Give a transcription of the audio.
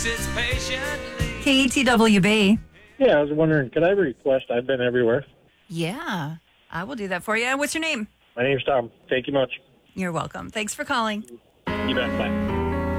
KTWB. Yeah, I was wondering, could I request I've Been Everywhere? Yeah, I will do that for you. What's your name? My name's Tom. Thank you much. You're welcome. Thanks for calling. You bet. Bye.